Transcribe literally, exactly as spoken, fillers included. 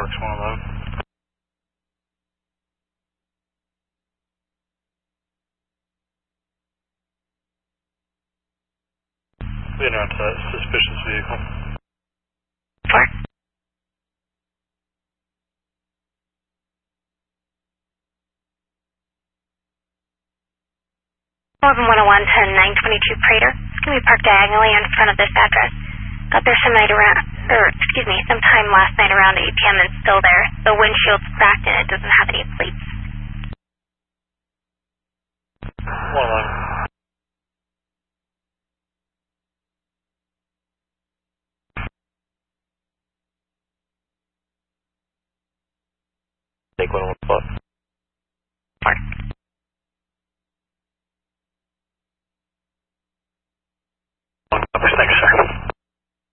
works, one eleven. We announced that suspicious vehicle. Four. eleven one oh one to nine twenty-two Prater. It's going to be parked diagonally in front of this address. Got there some night around, or excuse me, sometime last night around eight p m and still there. The windshield's cracked and it doesn't have any plates. one eleven. Take one one plus.